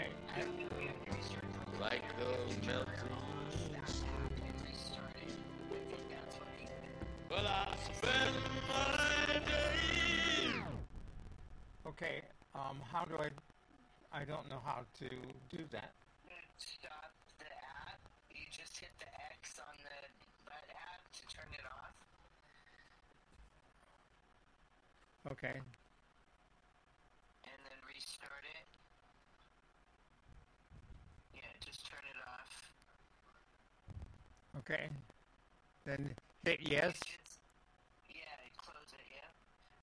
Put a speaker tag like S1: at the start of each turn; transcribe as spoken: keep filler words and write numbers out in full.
S1: Okay. I,
S2: Like those melting. Well, I spend my days.
S1: okay. Um, how do I? I don't know how to do that.
S3: Stop the app. You just hit the X on the that app to turn it off.
S1: Okay.
S3: And then restart it. Yeah, just turn it off.
S1: Okay. Then hit yes.
S3: It should